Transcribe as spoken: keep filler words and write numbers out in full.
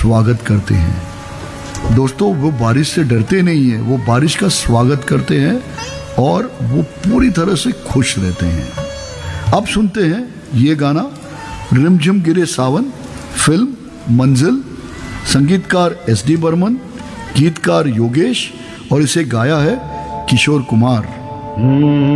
स्वागत करते हैं। दोस्तों, वो बारिश से डरते नहीं हैं, वो बारिश का स्वागत करते हैं और वो पूरी तरह से खुश रहते हैं। अब सुनते हैं ये गाना, रिमझिम गिरे सावन, फिल्म मंजिल, संगीतकार एस डी बर्मन, गीतकार योगेश, और इसे गाया है किशोर कुमार।